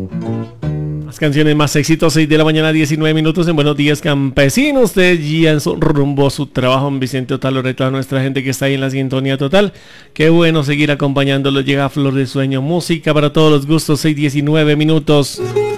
Las canciones más éxitos, 6 de la mañana, 19 minutos en Buenos Días Campesinos. Ustedes ya en su rumbo a su trabajo en Vicente Otalora, toda nuestra gente que está ahí en la sintonía total. Qué bueno seguir acompañándolos. Llega Flor de Sueño, música para todos los gustos, 6:19 minutos.